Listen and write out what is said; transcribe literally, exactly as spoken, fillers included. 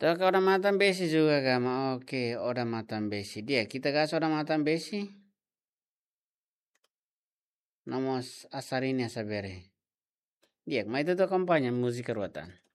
Toka orang matan besi juga kama. Oke, orang matan besi. Dia kita kasih orang matan besi. Namos asarini asabere. Dia, ma itu tuh kampanye musik keruatan.